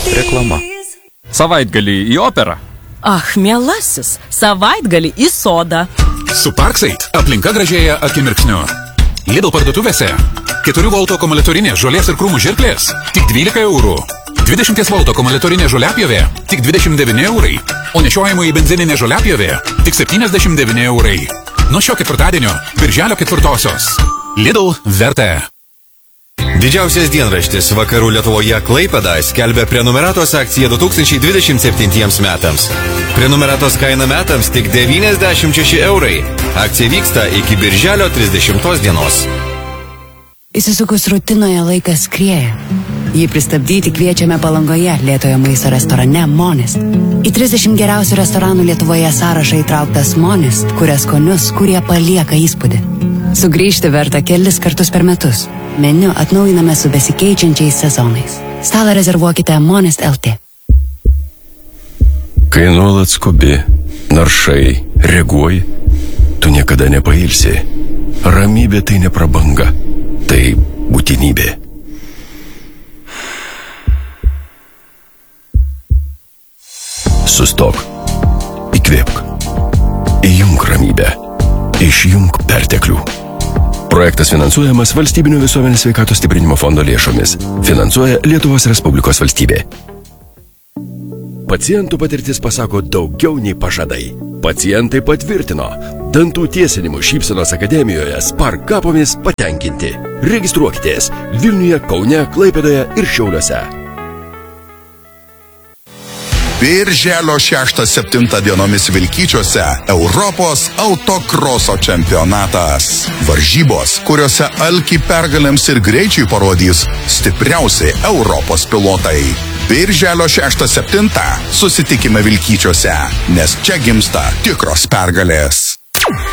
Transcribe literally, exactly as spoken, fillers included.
Reklama. Savaitgalį į operą. Ach, mielasis, savaitgalį į sodą. Su Parkside aplinka gražėja akimirksniu. Lidl parduotuvėse keturių voltų akumuliatorinė žolės ir krūmų žirklės tik dvylika eurų. dvidešimt voltų akumuliatorinė žoliapjovė tik dvidešimt devyni eurai. O nešiojimų į benzininę žoliapjovę tik septyniasdešimt devyni eurai. Nuo šio ketvirtadienio, birželio ketvirtosios. Lidl vertė. Didžiausias dienraštis Vakarų Lietuvoje Klaipėda skelbia prenumeratos akciją du tūkstančiai dvidešimt septintiems metams. Prenumeratos kaina metams tik devyniasdešimt šeši eurai. Akcija vyksta iki birželio trisdešimtos dienos. Įsisukus rutinoje laikas skrieja. Jį pristabdyti kviečiame Palangoje lėtojo maisto restorane Monist. Į trisdešimt geriausių restoranų Lietuvoje sąrašą įtrauktas Monist, kuria skonius, kurie palieka įspūdį. Sugrįžti verta kelis kartus per metus. Meniu atnaujiname su besikeičiančiais sezonais. Stalą rezervuokite Monist L T. Kai nuolat skubi, naršai, reaguoji, tu niekada nepailsi. Ramybė tai ne prabanga, tai būtinybė. Sustok, įkvėpk, įjunk ramybę, išjunk perteklių. Projektas finansuojamas Valstybinio visuomenės sveikatos stiprinimo fondo lėšomis. Finansuoja Lietuvos Respublikos valstybė. Pacientų patirtis pasako daugiau nei pažadai. Pacientai patvirtino. Dantų tiesinimų šypsenos akademijoje Spark kapomis patenkinti. Registruokitės Vilniuje, Kaune, Klaipėdoje ir Šiauliuose. Birželio šeštą septintą dienomis Vilkyčiuose Europos autokroso čempionatas. Varžybos, kuriuose alkį pergalėms ir greičiai parodys stipriausi Europos pilotai. Birželio šeštą septintą susitikime Vilkyčiuose, nes čia gimsta tikros pergalės.